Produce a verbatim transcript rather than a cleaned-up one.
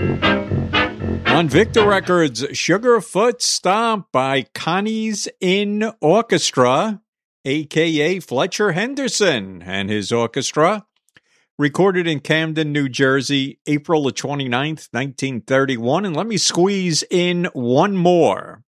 On Victor Records, Sugarfoot Stomp by Connie's Inn Orchestra, a k a. Fletcher Henderson and his orchestra. Recorded in Camden, New Jersey, April the twenty-ninth, nineteen thirty-one. And let me squeeze in one more.